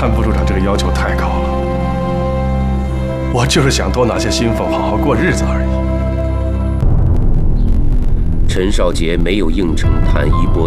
谭副处长这个要求太高了，我就是想多拿些薪俸，好好过日子而已。 陈少杰没有应承谭一波